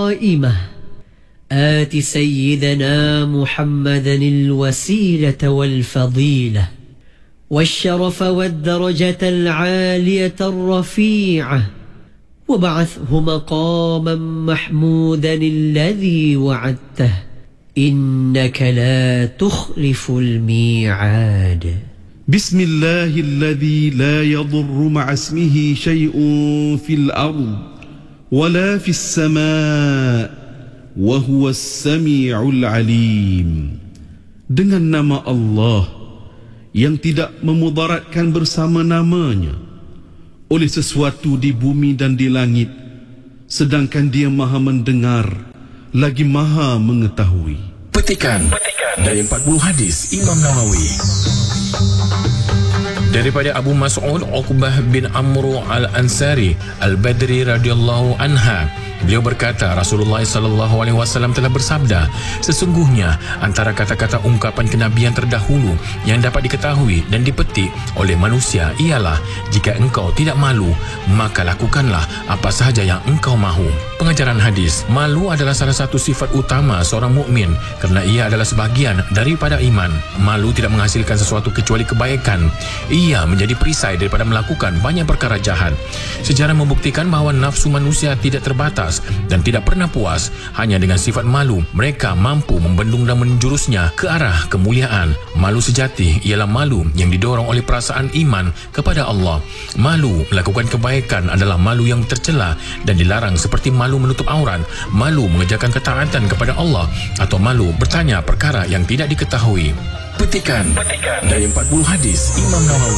قائمة آت سيدنا محمدا الوسيلة والفضيلة والشرف والدرجة العالية الرفيعة وابعثه مقاما محمودا الذي وعدته إنك لا تخلف الميعاد. بسم الله الذي لا يضر مع اسمه شيء في الأرض ولا في السماء وهو السميع العليم. Dengan nama Allah yang tidak memudaratkan bersama namanya oleh sesuatu di bumi dan di langit, sedangkan Dia Maha mendengar lagi Maha mengetahui. Petikan dari 40 hadis Imam Nawawi. Daripada Abu Mas'ud Uqbah bin Amr al-Ansari al-Badri radhiyallahu anha, beliau berkata, Rasulullah SAW telah bersabda, sesungguhnya antara kata-kata ungkapan kenabian terdahulu yang dapat diketahui dan dipetik oleh manusia ialah, jika engkau tidak malu, maka lakukanlah apa sahaja yang engkau mahu. Pengajaran hadis, malu adalah salah satu sifat utama seorang mukmin kerana ia adalah sebahagian daripada iman. Malu tidak menghasilkan sesuatu kecuali kebaikan. Ia menjadi perisai daripada melakukan banyak perkara jahat. Sejarah membuktikan bahawa nafsu manusia tidak terbatas dan tidak pernah puas. Hanya dengan sifat malu, mereka mampu membendung dan menjurusnya ke arah kemuliaan. Malu sejati ialah malu yang didorong oleh perasaan iman kepada Allah. Malu melakukan kebaikan adalah malu yang tercela dan dilarang, seperti malu menutup aurat, malu mengerjakan ketaatan kepada Allah, atau malu bertanya perkara yang tidak diketahui. Petikan dari 40 hadis Imam Nawawi.